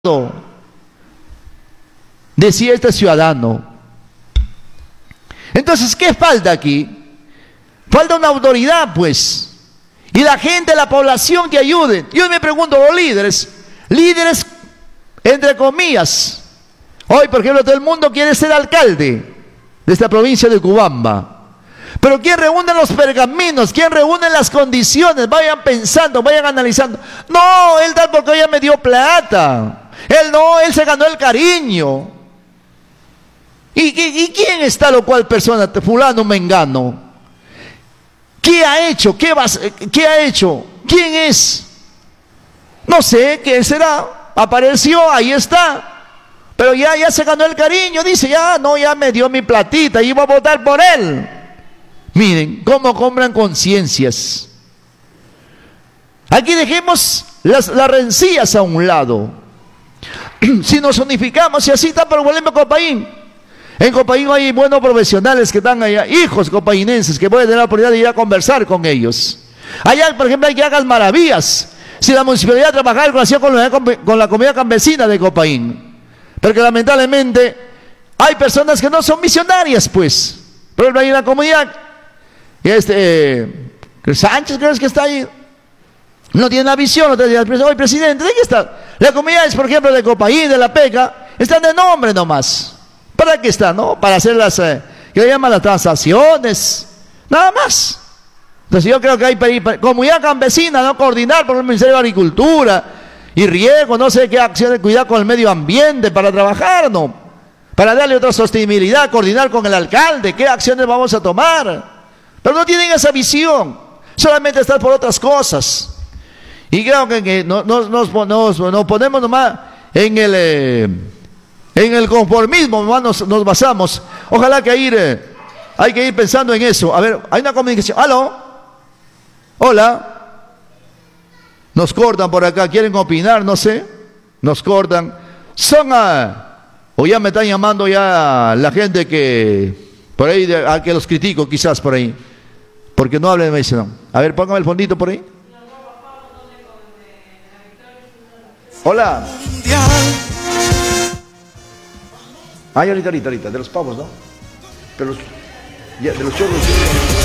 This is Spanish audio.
decía este ciudadano. Entonces, ¿qué falta aquí? Falta una autoridad, pues. Y la gente, la población que ayude. Yo me pregunto, los líderes entre comillas. Hoy, por ejemplo, todo el mundo quiere ser alcalde de esta provincia de Cubamba. Pero ¿quién reúne los pergaminos? ¿Quién reúne las condiciones? Vayan pensando, vayan analizando. No, él tal porque ella me dio plata. Él se ganó el cariño. ¿Y quién está lo cual persona? Fulano, mengano. ¿Qué ha hecho? ¿Qué ha hecho? ¿Quién es? No sé, ¿qué será? Apareció, ahí está. Pero ya se ganó el cariño, dice, ya me dio mi platita, y iba a votar por él. Miren, cómo compran conciencias. Aquí dejemos las rencillas a un lado. Si nos unificamos, y así está por el problema de Copaín. En Copaín hay buenos profesionales que están allá, hijos copainenses, que pueden tener la oportunidad de ir a conversar con ellos. Allá, por ejemplo, hay que hagan maravillas. Si la municipalidad trabajara con la comunidad campesina de Copaín. Porque lamentablemente hay personas que no son misionarias, pues. Por ejemplo, hay una comunidad, Sánchez, creo que está ahí. No tiene la visión, no tiene la visión. Oye, presidente, ¿de qué está? Las comunidades, por ejemplo, de Copaín, de La Peca, están de nombre nomás. ¿Para qué están, no? Para hacer que le llaman las transacciones. Nada más. Entonces yo creo que hay comunidad campesina, no coordinar por el Ministerio de Agricultura y Riego, no sé qué acciones, cuidar con el medio ambiente para trabajar, ¿no? Para darle otra sostenibilidad, coordinar con el alcalde, qué acciones vamos a tomar. Pero no tienen esa visión, solamente están por otras cosas. Y creo que nos ponemos nomás en el conformismo, nomás nos basamos. Ojalá que hay que ir pensando en eso. A ver, hay una comunicación. ¿Aló? Hola. Nos cortan por acá, quieren opinar, no sé. Nos cortan. O ya me están llamando ya la gente que por ahí, a que los critico quizás por ahí. Porque no hablen, me dicen, no. A ver, póngame el fondito por ahí. Hola. Ahorita, de los pavos, ¿no? De los chorros.